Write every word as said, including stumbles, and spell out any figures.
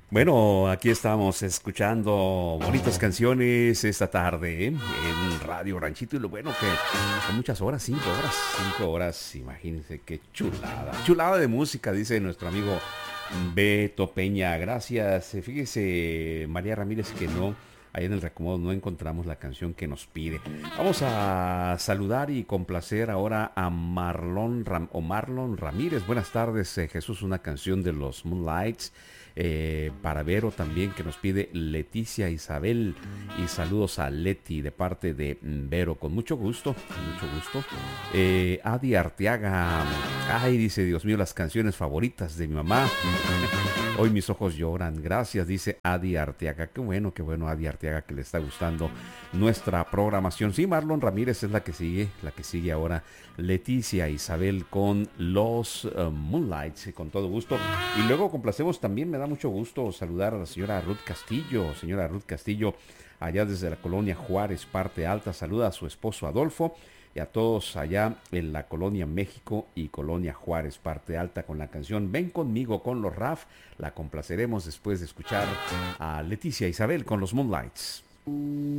Bueno, aquí estamos escuchando bonitas canciones esta tarde, ¿eh? En Radio Ranchito. Y lo bueno que son muchas horas, cinco horas, cinco horas, imagínense qué chulada. Chulada de música, dice nuestro amigo Beto Peña. Gracias. Eh, Fíjese, María Ramírez, que no, ahí en el recomodo no encontramos la canción que nos pide. Vamos a saludar y complacer ahora a Marlon Ram- o Marlon Ramírez. Buenas tardes, eh, Jesús, una canción de los Moonlights. Eh, para Vero también, que nos pide Leticia Isabel, y saludos a Leti de parte de mm, Vero, con mucho gusto, con mucho gusto. Eh, Adi Arteaga, ay, dice, Dios mío, las canciones favoritas de mi mamá. Hoy mis ojos lloran. Gracias, dice Adi Arteaga. Qué bueno, qué bueno, Adi Arteaga, que le está gustando nuestra programación. Sí, Marlon Ramírez es la que sigue, la que sigue ahora. Leticia Isabel con los uh, Moonlights, con todo gusto. Y luego complacemos también, me da mucho gusto saludar a la señora Ruth Castillo. Señora Ruth Castillo, allá desde la colonia Juárez, parte alta. Saluda a su esposo Adolfo y a todos allá en la colonia México y colonia Juárez, parte alta, con la canción Ven conmigo con los R A F. La complaceremos después de escuchar a Leticia Isabel con los Moonlights.